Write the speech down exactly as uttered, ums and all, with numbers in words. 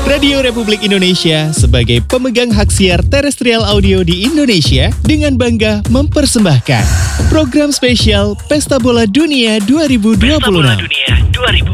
Radio Republik Indonesia sebagai pemegang hak siar terestrial audio di Indonesia dengan bangga mempersembahkan program spesial Pesta Bola Dunia dua ribu dua puluh enam. Pesta Bola Dunia dua ribu